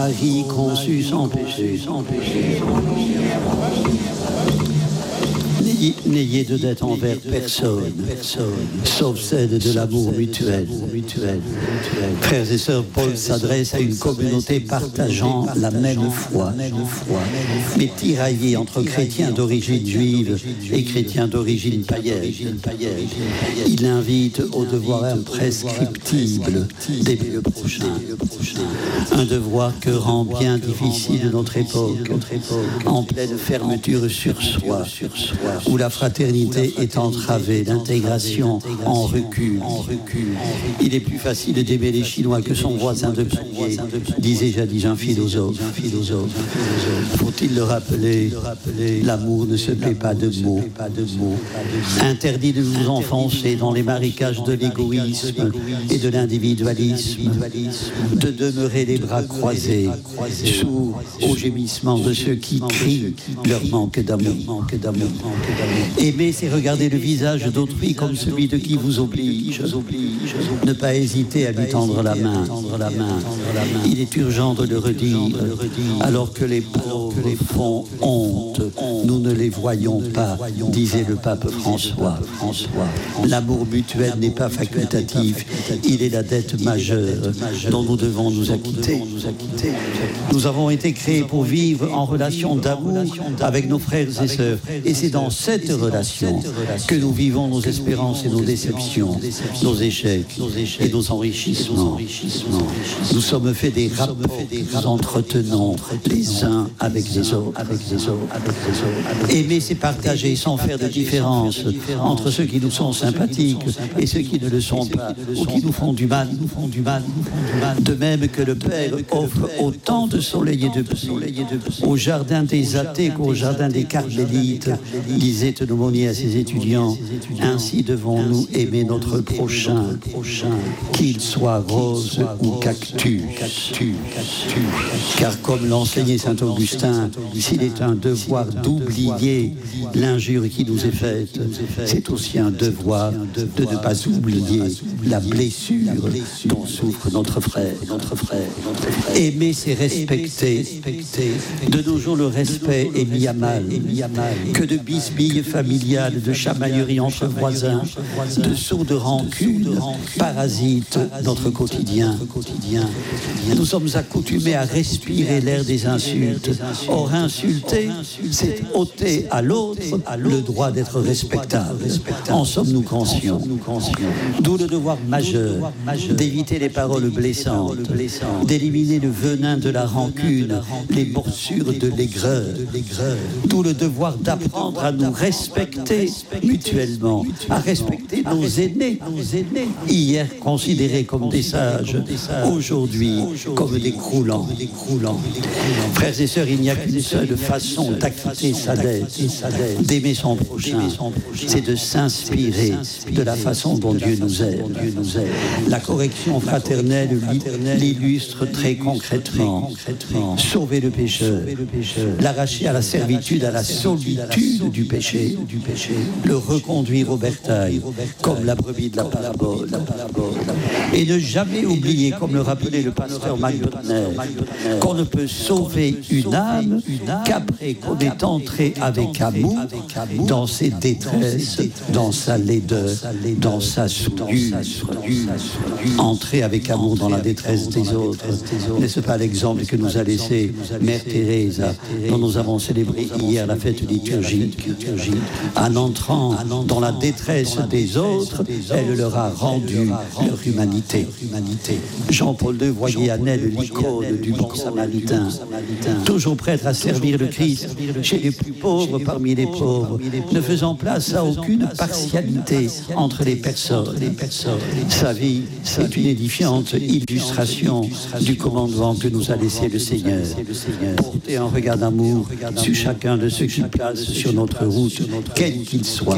Marie conçue sans péché, sans péché. N'ayez de dette envers personne, sauf celle de l'amour mutuel. Frères et sœurs, Paul s'adresse à une communauté partageant la même foi, mais tiraillée entre chrétiens d'origine juive et chrétiens d'origine païenne. Il invite au devoir imprescriptible d'aimer le prochain, un devoir que rend bien difficile notre époque, en pleine fermeture sur soi, où la fraternité est entravée, l'intégration en recul. Il est plus facile d'aimer les Chinois que son voisin de palier, disait jadis un philosophe. Faut-il le rappeler, l'amour ne se paie pas de mots. Interdit de vous enfoncer dans les marécages de l'égoïsme et de l'individualisme, de demeurer les bras croisés, sourds aux gémissements de ceux qui crient leur manque d'amour. Aimer, c'est regarder le visage d'autrui comme celui de qui vous oblige. Ne pas hésiter à lui tendre la main. Il est urgent de le redire, alors que les pauvres font honte. Nous ne les voyons pas, disait le pape François. L'amour mutuel n'est pas facultatif, il est la dette majeure dont nous devons nous acquitter. Nous avons été créés pour vivre en relation d'amour avec nos frères et sœurs, et c'est dans cette relation que nous vivons nos espérances et nos déceptions, nos échecs et nos enrichissements. Nous sommes faits des rapports que nous entretenons les uns avec les autres. Aimer, c'est partager sans faire de différence entre ceux qui nous sont sympathiques et ceux qui ne le sont pas, ou qui nous font du mal. De même que le Père offre autant de soleil et de pluie au jardin des athées qu'au jardin des carmélites, disait un aumônier à ses étudiants. Ainsi devons-nous aimer notre prochain, qu'il soit rose ou cactus. Car comme l'enseignait saint Augustin, s'il est un devoir d'oublier l'injure qui nous est faite, c'est aussi un devoir de ne pas oublier la blessure dont souffre notre frère. Aimer, c'est respecter. De nos jours, le respect est mis à mal. Que de bisbilles familiales, de chamailleries entre voisins, de sourdes rancunes parasitent notre quotidien. Nous sommes accoutumés à respirer l'air des insultes. Or, insulter, c'est ôter à l'autre le droit d'être respectable. En sommes-nous conscients? D'où le devoir majeur d'éviter les paroles blessantes, d'éliminer le venin de la rancune, les morsures de l'aigreur. D'où le devoir d'apprendre à nous respecter mutuellement, à respecter nos aînés, hier considérés comme des sages, aujourd'hui comme des croulants. Frères et sœurs, il n'y a qu'une seule façon d'acquitter sa dette, d'aimer son prochain, c'est de s'inspirer de la façon dont Dieu nous aime. La correction fraternelle l'illustre très concrètement. Sauver le pécheur, l'arracher à la servitude, à la solitude du péché, le reconduire au bercail, comme la brebis de la parabole. Et ne jamais oublier, comme le rappelait le pasteur McDonald, qu'on ne peut sauver une âme qu'après qu'on est entré avec amour dans ses détresses, dans sa laideur, dans sa souillure. Entrer avec amour dans la détresse des autres. N'est-ce pas l'exemple que nous a laissé Mère Teresa, dont nous avons célébré hier la fête liturgique? En entrant dans la détresse des autres, elle leur a rendu leur humanité. Jean-Paul II voyait en elle l'icône du bon samaritain, toujours prêtre à servir le Christ chez les plus pauvres parmi les pauvres, ne faisant place à aucune partialité entre les personnes. Sa vie est une édifiante illustration du commandement que nous a laissé le Seigneur. Porter un regard d'amour sur chacun de ceux qui passent sur notre route, quel qu'il soit.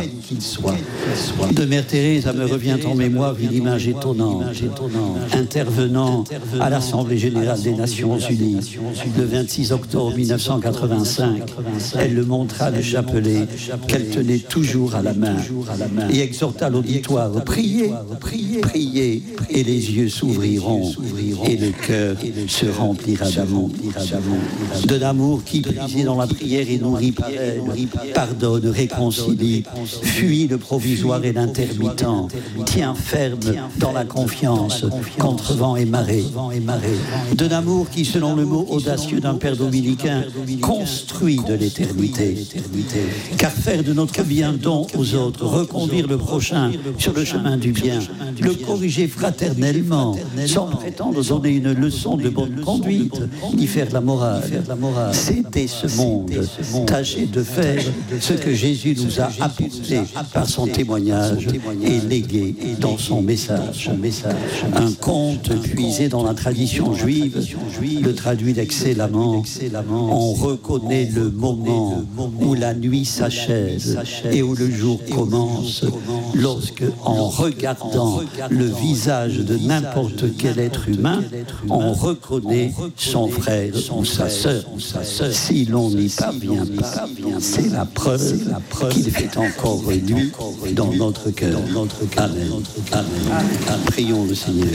De Mère Thérèse me revient en mémoire une image étonnante. Intervenant à l'Assemblée générale des Nations unies le 26 octobre 1985, elle le montra le chapelet qu'elle tenait toujours à la main et exhorta l'auditoire: priez, priez, et les yeux s'ouvriront et le cœur se remplira d'amour. De l'amour qui, puisé dans la prière et nourri par elle, pardonne, réconcilie, fuit le provisoire et l'intermittent, tient ferme dans la confiance contre vent et marée. De l'amour qui, selon le mot audacieux d'un père dominicain, construit de l'éternité. Car faire de notre bien don aux autres, reconduire le prochain sur le chemin du bien, le corriger fraternellement, sans prétendre donner une leçon de bonne conduite, ni faire la morale, c'était ce monde, tâcher de faire ce que Jésus nous a apporté par son témoignage et légué dans son message. Un conte puisé dans la tradition juive le traduit excellemment. On reconnaît le moment où la nuit s'achève et où le jour commence, lorsque, en regardant le visage de n'importe quel être humain, on reconnaît son frère ou sa sœur. Si l'on n'y parvient pas, c'est la preuve qu'il fait encore nuit dans notre cœur. Amen. Prions le Seigneur.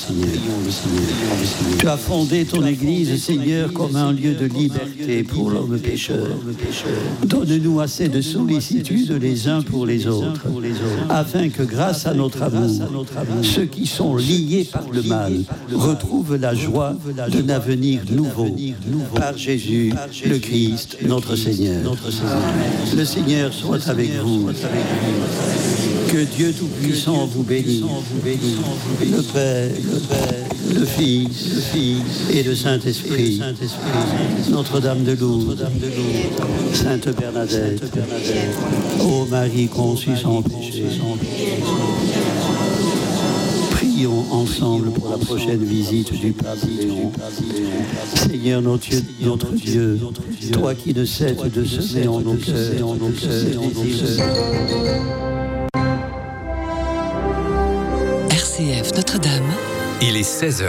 Tu as fondé ton Église, Seigneur, comme un lieu de liberté pour l'homme pécheur. Donne-nous assez de sollicitude les uns pour les autres, afin que, grâce à notre amour, ceux qui sont liés par le mal retrouvent la joie d'un avenir nouveau. Par Jésus, le Christ, notre Seigneur. Le Seigneur soit avec vous. Que Dieu Tout-Puissant vous bénisse, le Père, le Fils et le Saint-Esprit. Notre-Dame de Lourdes, Sainte Bernadette, ô Marie conçue sans péché. Prions ensemble pour la prochaine visite du Pape Léon. Seigneur notre Dieu, toi qui ne cesses de semer en nos cœurs, RCF Notre-Dame. Il est 16h.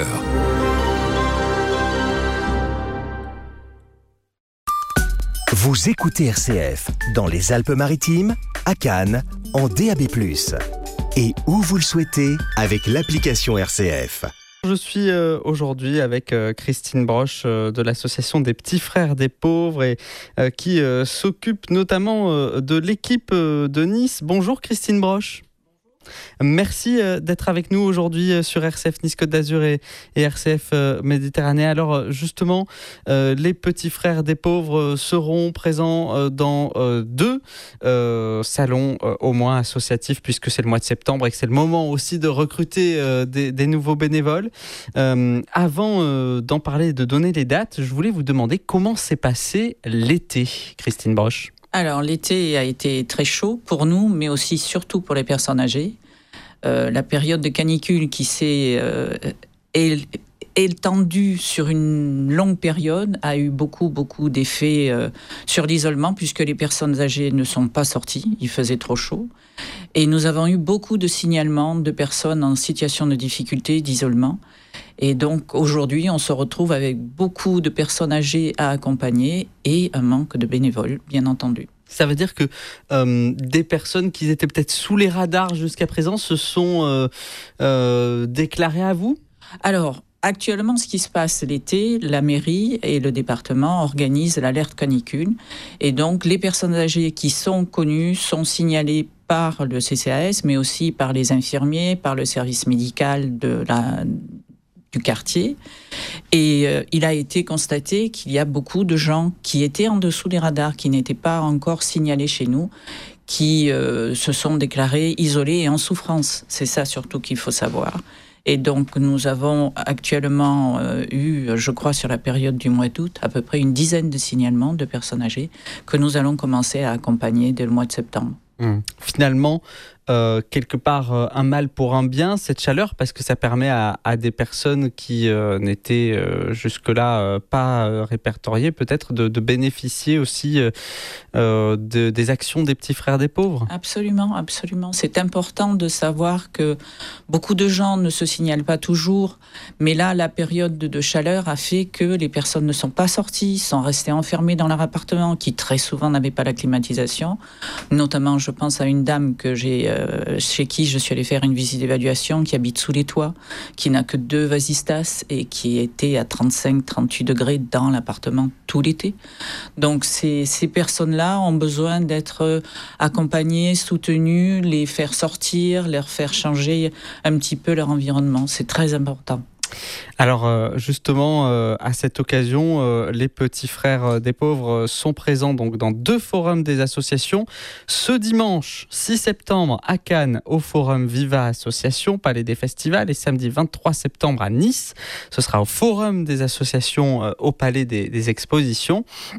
Vous écoutez RCF dans les Alpes-Maritimes, à Cannes, en DAB+. Et où vous le souhaitez, avec l'application RCF. Je suis aujourd'hui avec Christine Broche de l'association des Petits Frères des Pauvres et qui s'occupe notamment de l'équipe de Nice. Bonjour Christine Broche. Merci d'être avec nous aujourd'hui sur RCF Nice Côte d'Azur et RCF Méditerranée. Alors justement, les Petits Frères des Pauvres seront présents dans 2 salons au moins associatifs, puisque c'est le mois de septembre et que c'est le moment aussi de recruter des nouveaux bénévoles. Avant d'en parler et de donner les dates, je voulais vous demander comment s'est passé l'été, Christine Broche. Alors, l'été a été très chaud pour nous, mais aussi surtout pour les personnes âgées. La période de canicule qui s'est étendue sur une longue période a eu beaucoup d'effets sur l'isolement, puisque les personnes âgées ne sont pas sorties, il faisait trop chaud. Et nous avons eu beaucoup de signalements de personnes en situation de difficulté, d'isolement. Et donc, aujourd'hui, on se retrouve avec beaucoup de personnes âgées à accompagner et un manque de bénévoles, bien entendu. Ça veut dire que des personnes qui étaient peut-être sous les radars jusqu'à présent se sont déclarées à vous ? Alors, actuellement, ce qui se passe l'été, la mairie et le département organisent l'alerte canicule. Et donc, les personnes âgées qui sont connues sont signalées par le CCAS, mais aussi par les infirmiers, par le service médical du quartier. Et il a été constaté qu'il y a beaucoup de gens qui étaient en dessous des radars, qui n'étaient pas encore signalés chez nous, qui se sont déclarés isolés et en souffrance. C'est ça surtout qu'il faut savoir. Et donc nous avons actuellement eu, je crois sur la période du mois d'août, à peu près une dizaine de signalements de personnes âgées que nous allons commencer à accompagner dès le mois de septembre. Finalement, quelque part un mal pour un bien, cette chaleur, parce que ça permet à des personnes qui n'étaient jusque-là pas répertoriées, peut-être de bénéficier aussi des actions des petits frères des pauvres. Absolument, absolument. C'est important de savoir que beaucoup de gens ne se signalent pas toujours, mais là, la période de chaleur a fait que les personnes ne sont pas sorties, sont restées enfermées dans leur appartement, qui très souvent n'avaient pas la climatisation. Notamment, je pense à une dame chez qui je suis allée faire une visite d'évaluation, qui habite sous les toits, qui n'a que 2 vasistas et qui était à 35-38 degrés dans l'appartement tout l'été. Donc ces personnes-là ont besoin d'être accompagnées, soutenues, les faire sortir, leur faire changer un petit peu leur environnement. C'est très important. Alors justement, à cette occasion, les petits frères des pauvres sont présents donc dans 2 forums des associations. Ce dimanche 6 septembre à Cannes, au forum Viva Association, Palais des Festivals, et samedi 23 septembre à Nice. Ce sera au forum des associations, au Palais des Expositions.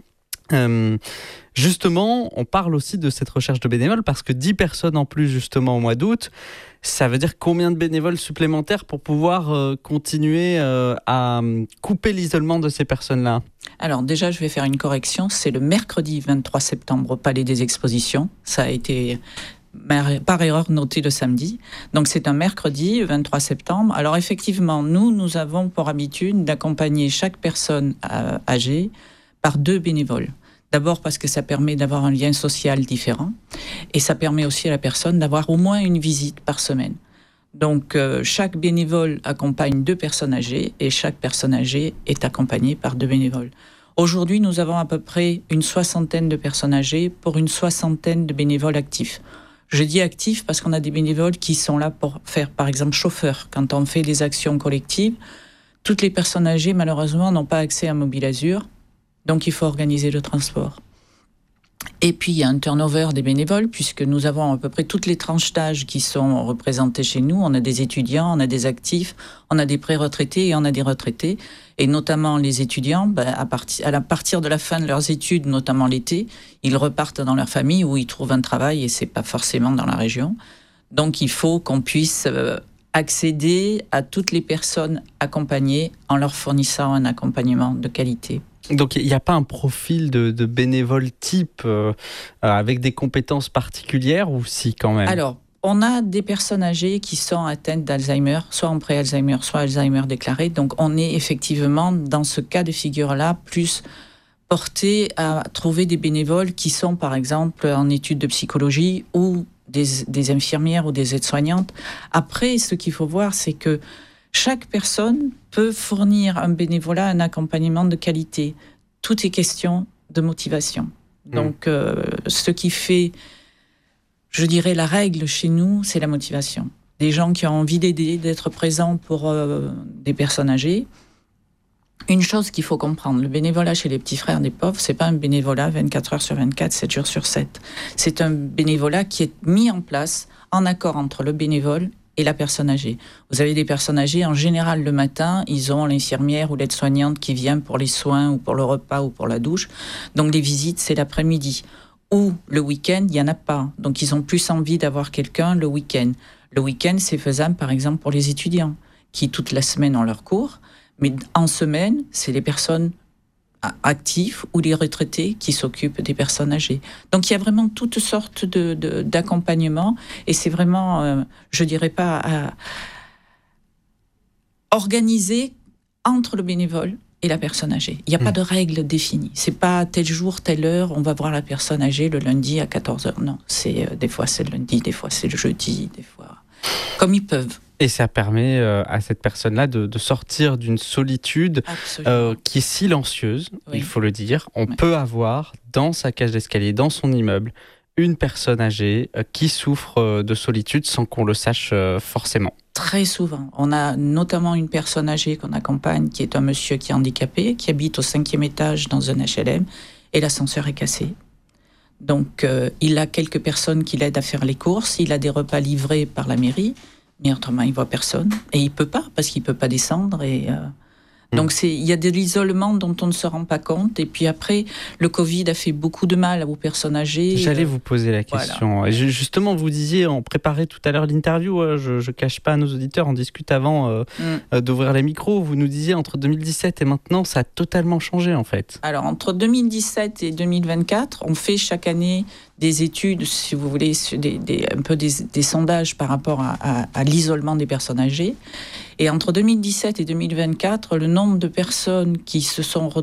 Justement, on parle aussi de cette recherche de bénévoles parce que 10 personnes en plus justement au mois d'août, ça veut dire combien de bénévoles supplémentaires pour pouvoir continuer à couper l'isolement de ces personnes-là? Alors déjà, je vais faire une correction. C'est le mercredi 23 septembre au Palais des Expositions. Ça a été par erreur noté le samedi. Donc c'est un mercredi 23 septembre. Alors effectivement, nous avons pour habitude d'accompagner chaque personne âgée par 2 bénévoles. D'abord parce que ça permet d'avoir un lien social différent et ça permet aussi à la personne d'avoir au moins une visite par semaine. Donc chaque bénévole accompagne 2 personnes âgées et chaque personne âgée est accompagnée par 2 bénévoles. Aujourd'hui, nous avons à peu près une 60aine de personnes âgées pour une 60aine de bénévoles actifs. Je dis actifs parce qu'on a des bénévoles qui sont là pour faire par exemple chauffeur. Quand on fait des actions collectives, toutes les personnes âgées malheureusement n'ont pas accès à Mobile Azur. Donc, il faut organiser le transport. Et puis, il y a un turnover des bénévoles, puisque nous avons à peu près toutes les tranches d'âge qui sont représentées chez nous. On a des étudiants, on a des actifs, on a des pré-retraités et on a des retraités. Et notamment les étudiants, à partir de la fin de leurs études, notamment l'été, ils repartent dans leur famille où ils trouvent un travail et c'est pas forcément dans la région. Donc, il faut qu'on puisse accéder à toutes les personnes accompagnées en leur fournissant un accompagnement de qualité. Donc il n'y a pas un profil de bénévole type avec des compétences particulières ou si quand même? Alors, on a des personnes âgées qui sont atteintes d'Alzheimer, soit en pré-Alzheimer, soit Alzheimer déclaré. Donc on est effectivement dans ce cas de figure-là plus porté à trouver des bénévoles qui sont par exemple en études de psychologie ou des infirmières ou des aides-soignantes. Après, ce qu'il faut voir, c'est que chaque personne peut fournir un bénévolat, un accompagnement de qualité. Tout est question de motivation. Donc, ce qui fait, je dirais, la règle chez nous, c'est la motivation. Des gens qui ont envie d'aider, d'être présents pour des personnes âgées. Une chose qu'il faut comprendre, le bénévolat chez les petits frères des pauvres, c'est pas un bénévolat 24 heures sur 24, 7 jours sur 7. C'est un bénévolat qui est mis en place en accord entre le bénévole et la personne âgée. Vous avez des personnes âgées, en général, le matin, ils ont l'infirmière ou l'aide-soignante qui vient pour les soins ou pour le repas ou pour la douche. Donc, les visites, c'est l'après-midi. Ou le week-end, il n'y en a pas. Donc, ils ont plus envie d'avoir quelqu'un le week-end. Le week-end, c'est faisable, par exemple, pour les étudiants qui, toute la semaine, ont leurs cours. Mais en semaine, c'est les personnes actifs ou les retraités qui s'occupent des personnes âgées. Donc il y a vraiment toutes sortes d'accompagnements et c'est vraiment, je dirais pas, organisé entre le bénévole et la personne âgée. Il n'y a pas de règle définie. C'est pas tel jour, telle heure, on va voir la personne âgée le lundi à 14h. Non, des fois c'est le lundi, des fois c'est le jeudi, des fois comme ils peuvent. Et ça permet à cette personne-là de sortir d'une solitude qui est silencieuse, il faut le dire. On peut avoir dans sa cage d'escalier, dans son immeuble, une personne âgée qui souffre de solitude sans qu'on le sache forcément. Très souvent. On a notamment une personne âgée qu'on accompagne qui est un monsieur qui est handicapé, qui habite au 5e étage dans un HLM et l'ascenseur est cassé. Donc il a quelques personnes qui l'aident à faire les courses, il a des repas livrés par la mairie, mais autrement il voit personne et il peut pas parce qu'il peut pas descendre et Donc il y a de l'isolement dont on ne se rend pas compte. Et puis après, le Covid a fait beaucoup de mal aux personnes âgées. J'allais vous poser la question. Voilà. Justement, vous disiez, on préparait tout à l'heure l'interview, je cache pas à nos auditeurs, on discute avant d'ouvrir les micros. Vous nous disiez, entre 2017 et maintenant, ça a totalement changé en fait. Alors, entre 2017 et 2024, on fait chaque année des études, si vous voulez, un peu des sondages par rapport à l'isolement des personnes âgées. Et entre 2017 et 2024, le nombre de personnes qui se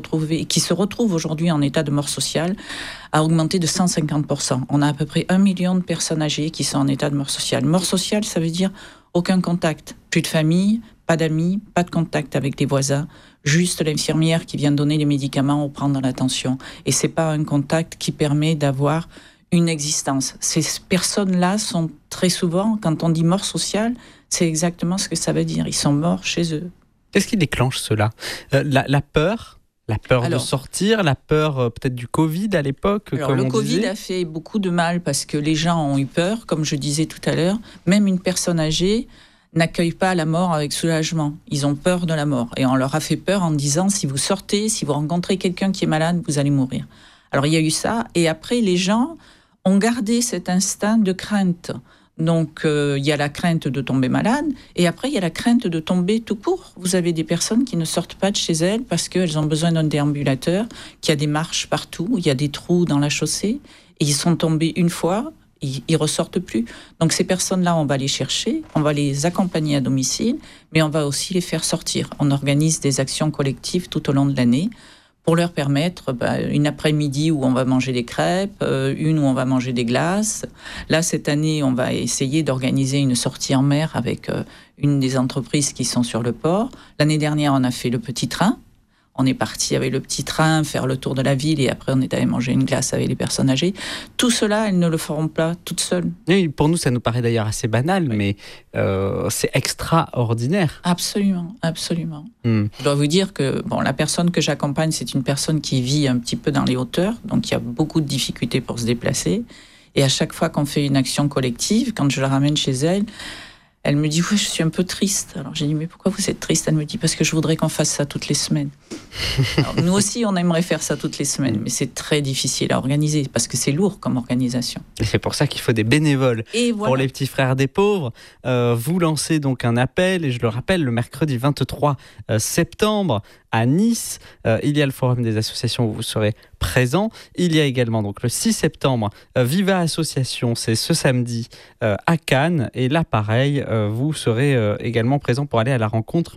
retrouvent aujourd'hui en état de mort sociale a augmenté de 150%. On a à peu près 1 million de personnes âgées qui sont en état de mort sociale. Mort sociale, ça veut dire aucun contact, plus de famille, pas d'amis, pas de contact avec les voisins, juste l'infirmière qui vient donner les médicaments ou prendre l'attention. Et c'est pas un contact qui permet d'avoir une existence. Ces personnes-là sont très souvent, quand on dit mort sociale, c'est exactement ce que ça veut dire. Ils sont morts chez eux. Qu'est-ce qui déclenche cela ? La peur de sortir, la peur peut-être du Covid à l'époque. Alors, le Covid a fait beaucoup de mal parce que les gens ont eu peur, comme je disais tout à l'heure. Même une personne âgée n'accueille pas la mort avec soulagement. Ils ont peur de la mort. Et on leur a fait peur en disant, si vous sortez, si vous rencontrez quelqu'un qui est malade, vous allez mourir. Alors il y a eu ça. Et après, les gens ont gardé cet instinct de crainte. Donc, il y a la crainte de tomber malade, et après, il y a la crainte de tomber tout court. Vous avez des personnes qui ne sortent pas de chez elles parce qu'elles ont besoin d'un déambulateur, qu'il y a des marches partout, il y a des trous dans la chaussée, et ils sont tombés une fois, ils ressortent plus. Donc, ces personnes-là, on va les chercher, on va les accompagner à domicile, mais on va aussi les faire sortir. On organise des actions collectives tout au long de l'année, pour leur permettre une après-midi où on va manger des crêpes, une où on va manger des glaces. Là, cette année, on va essayer d'organiser une sortie en mer avec une des entreprises qui sont sur le port. L'année dernière, on a fait le petit train. On est parti avec le petit train faire le tour de la ville et après on est allé manger une glace avec les personnes âgées. Tout cela, elles ne le feront pas toutes seules. Et pour nous, ça nous paraît d'ailleurs assez banal, oui. Mais c'est extraordinaire. Absolument, absolument. Je dois vous dire que la personne que j'accompagne, c'est une personne qui vit un petit peu dans les hauteurs, donc il y a beaucoup de difficultés pour se déplacer. Et à chaque fois qu'on fait une action collective, quand je la ramène chez elle, elle me dit, oui, je suis un peu triste. Alors j'ai dit, mais pourquoi vous êtes triste ? Elle me dit, parce que je voudrais qu'on fasse ça toutes les semaines. Alors, nous aussi, on aimerait faire ça toutes les semaines, mais c'est très difficile à organiser, parce que c'est lourd comme organisation. Et c'est pour ça qu'il faut des bénévoles. Et voilà. Pour les petits frères des pauvres, vous lancez donc un appel, et je le rappelle, le mercredi 23 septembre, à Nice, il y a le forum des associations où vous serez présent. Il y a également donc le 6 septembre, Viva Association, c'est ce samedi à Cannes. Et là, pareil, vous serez également présent pour aller à la rencontre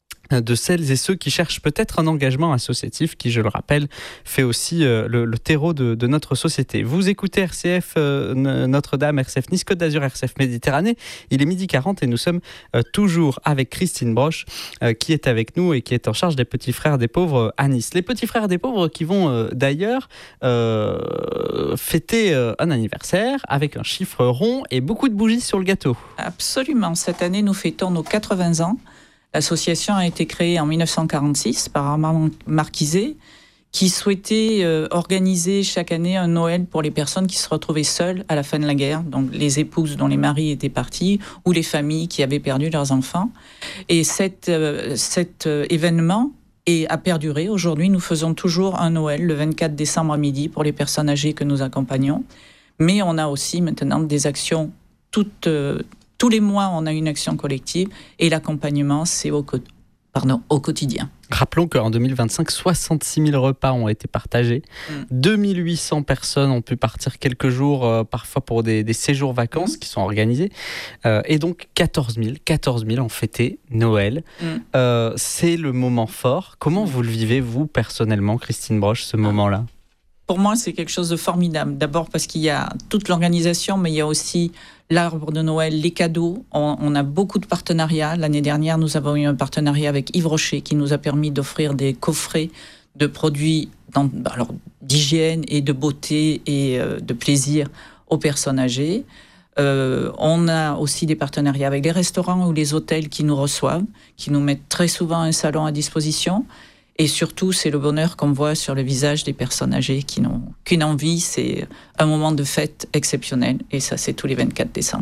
de celles et ceux qui cherchent peut-être un engagement associatif qui, je le rappelle, fait aussi le terreau de notre société. Vous écoutez RCF Notre-Dame, RCF Nice, Côte d'Azur, RCF Méditerranée. Il est 12h40 et nous sommes toujours avec Christine Broche qui est avec nous et qui est en charge des Petits Frères des Pauvres à Nice. Les Petits Frères des Pauvres qui vont d'ailleurs fêter un anniversaire avec un chiffre rond et beaucoup de bougies sur le gâteau. Absolument. Cette année, nous fêtons nos 80 ans. L'association a été créée en 1946 par Armand Marquiset, qui souhaitait organiser chaque année un Noël pour les personnes qui se retrouvaient seules à la fin de la guerre, donc les épouses dont les maris étaient partis ou les familles qui avaient perdu leurs enfants. Et cet événement a perduré. Aujourd'hui, nous faisons toujours un Noël le 24 décembre à midi pour les personnes âgées que nous accompagnons. Mais on a aussi maintenant des actions tous les mois, on a une action collective et l'accompagnement, c'est au quotidien. Rappelons qu'en 2025, 66 000 repas ont été partagés. 2800 personnes ont pu partir quelques jours, parfois pour des séjours vacances qui sont organisés. Et donc, 14 000 ont fêté Noël. C'est le moment fort. Comment vous le vivez, vous, personnellement, Christine Broche, ce moment-là ? Pour moi, c'est quelque chose de formidable. D'abord parce qu'il y a toute l'organisation, mais il y a aussi l'arbre de Noël, les cadeaux. On a beaucoup de partenariats. L'année dernière, nous avons eu un partenariat avec Yves Rocher qui nous a permis d'offrir des coffrets de produits d'hygiène et de beauté et de plaisir aux personnes âgées. On a aussi des partenariats avec les restaurants ou les hôtels qui nous reçoivent, qui nous mettent très souvent un salon à disposition. Et surtout, c'est le bonheur qu'on voit sur le visage des personnes âgées qui n'ont qu'une envie, c'est un moment de fête exceptionnel. Et ça, c'est tous les 24 décembre.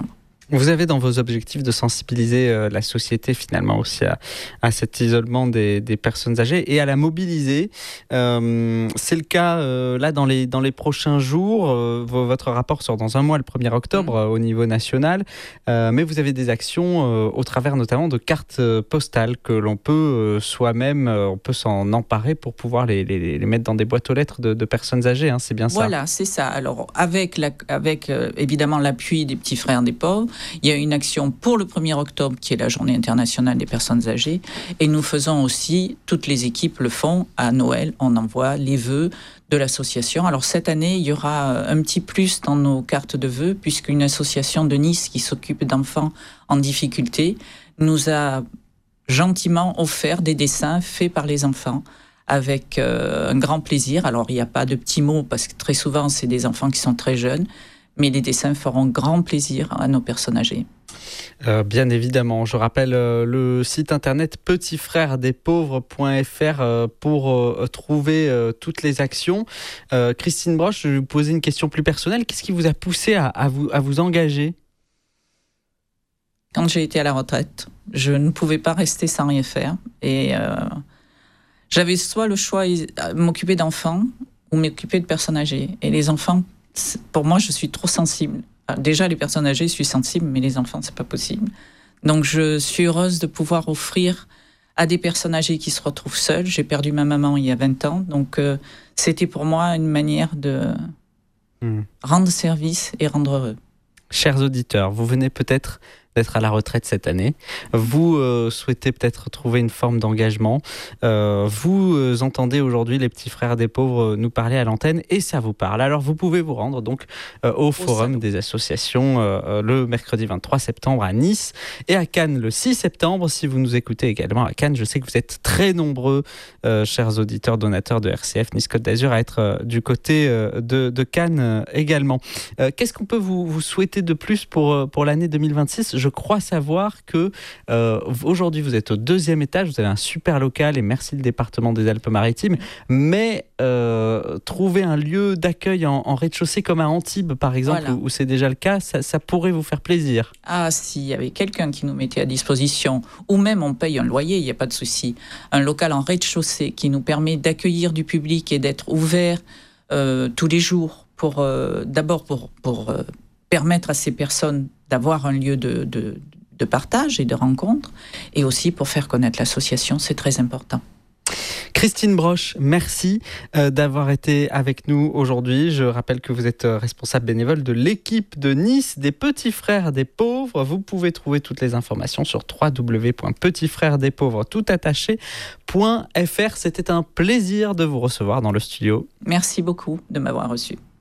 Vous avez dans vos objectifs de sensibiliser la société finalement aussi à cet isolement des personnes âgées et à la mobiliser. C'est le cas là dans les prochains jours. Votre rapport sort dans un mois, le 1er octobre, au niveau national. Mais vous avez des actions au travers notamment de cartes postales que l'on peut soi-même, on peut s'en emparer pour pouvoir les mettre dans des boîtes aux lettres de personnes âgées. Hein, c'est bien ça. Voilà, c'est ça. Alors avec évidemment l'appui des petits frères des pauvres, il y a une action pour le 1er octobre qui est la journée internationale des personnes âgées et nous faisons aussi, toutes les équipes le font, à Noël, on envoie les vœux de l'association. Alors cette année, il y aura un petit plus dans nos cartes de vœux puisqu'une association de Nice qui s'occupe d'enfants en difficulté nous a gentiment offert des dessins faits par les enfants avec un grand plaisir. Alors il n'y a pas de petits mots parce que très souvent c'est des enfants qui sont très jeunes, mais les dessins feront grand plaisir à nos personnes âgées. Bien évidemment, je rappelle le site internet petitsfrèresdespauvres.fr pour trouver toutes les actions. Christine Broche, je vais vous poser une question plus personnelle. Qu'est-ce qui vous a poussé à vous engager ? Quand j'ai été à la retraite, je ne pouvais pas rester sans rien faire. Et j'avais soit le choix de m'occuper d'enfants ou m'occuper de personnes âgées. Et les enfants, pour moi, je suis trop sensible. Déjà, les personnes âgées, je suis sensible, mais les enfants, c'est pas possible. Donc, je suis heureuse de pouvoir offrir à des personnes âgées qui se retrouvent seules. J'ai perdu ma maman il y a 20 ans. Donc, c'était pour moi une manière de rendre service et rendre heureux. Chers auditeurs, vous venez peut-être d'être à la retraite cette année. Vous souhaitez peut-être trouver une forme d'engagement. Vous entendez aujourd'hui les petits frères des pauvres nous parler à l'antenne et ça vous parle. Alors vous pouvez vous rendre donc au Forum des associations le mercredi 23 septembre à Nice et à Cannes le 6 septembre. Si vous nous écoutez également à Cannes, je sais que vous êtes très nombreux, chers auditeurs donateurs de RCF Nice Côte d'Azur, à être du côté de Cannes également. Qu'est-ce qu'on peut vous souhaiter de plus pour l'année 2026 ? Je crois savoir que aujourd'hui vous êtes au 2e étage, vous avez un super local et merci le département des Alpes-Maritimes, mais trouver un lieu d'accueil en rez-de-chaussée comme à Antibes par exemple, voilà, où c'est déjà le cas, ça pourrait vous faire plaisir. Ah, s'il y avait quelqu'un qui nous mettait à disposition, ou même on paye un loyer, il n'y a pas de souci, un local en rez-de-chaussée qui nous permet d'accueillir du public et d'être ouvert tous les jours d'abord pour permettre à ces personnes d'avoir un lieu de partage et de rencontre, et aussi pour faire connaître l'association, c'est très important. Christine Broche, merci d'avoir été avec nous aujourd'hui. Je rappelle que vous êtes responsable bénévole de l'équipe de Nice des Petits Frères des Pauvres. Vous pouvez trouver toutes les informations sur www.petitsfrèresdespauvres.fr. C'était un plaisir de vous recevoir dans le studio. Merci beaucoup de m'avoir reçu.